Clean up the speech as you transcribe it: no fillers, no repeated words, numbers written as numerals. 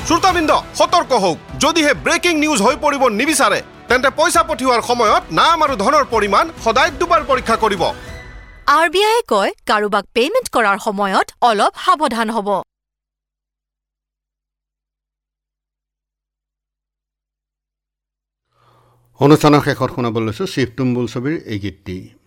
শ্ৰোতাবৃন্দ সতৰ্ক হওক যদিহে ব্ৰেকিং নিউজ হৈ পৰিব নিবিচাৰে তেন্তে পইচা পঠিওৱাৰ সময়ত নাম আৰু ধনৰ পৰিমাণ সদায় দুবাৰ পৰীক্ষা কৰিব RBI কয় কাৰোবাক পেমেন্ট কৰাৰ সময়ত অলপ সাৱধান হ'ব অনুষ্ঠানৰ শেষত শুনাবলৈ লৈছো শিৱ তুম্বুল ছবিৰ এই গীতটি